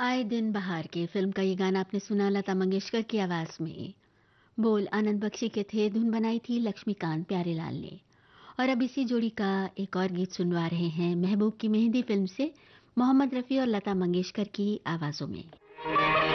आए दिन बहार के फिल्म का ये गाना आपने सुना लता मंगेशकर की आवाज में। बोल आनंद बख्शी के थे, धुन बनाई थी लक्ष्मीकांत प्यारेलाल ने। और अब इसी जोड़ी का एक और गीत सुनवा रहे हैं महबूब की मेहंदी फिल्म से, मोहम्मद रफ़ी और लता मंगेशकर की आवाज़ों में।